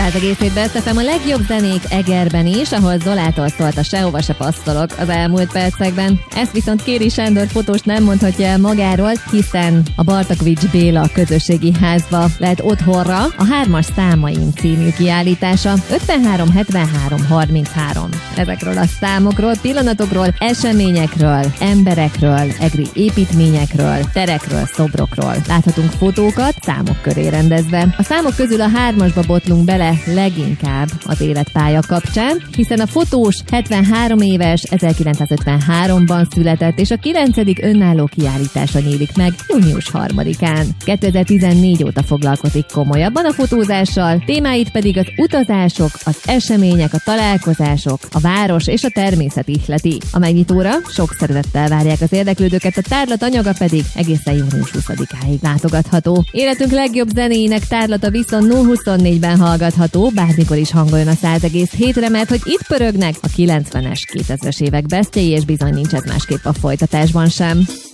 100,7 Best FM, a legjobb zenék Egerben is, ahol Zolától szólt a Sehova se passzolok az elmúlt percekben. Ezt viszont Kéri Sándor fotós nem mondhatja el magáról, hiszen a Bartakovics Béla közösségi házba lehet otthonra a 3-as számaim című kiállítása. 53 73 33. Ezekről a számokról, pillanatokról, eseményekről, emberekről, egri építményekről, terekről, szobrokról láthatunk fotókat számok köré rendezve. A számok közül a 3-asba botlunk bele leginkább az életpálya kapcsán, hiszen a fotós 73 éves, 1953-ban született, és a 9. önálló kiállítása nyílik meg június 3-án. 2014 óta foglalkozik komolyabban a fotózással, témáit pedig az utazások, az események, a találkozások, a város és a természet ihleti. A megnyitóra sok szeretettel várják az érdeklődőket, a tárlat anyaga pedig egészen június 20-áig látogatható. Életünk legjobb zenéinek tárlata viszont 0-24-ben hallgatható, bármikor is hangoljon a 100,7-re, mert hogy itt pörögnek a 90-es, 2000-es évek bestjei, és bizony nincs ez másképp a folytatásban sem.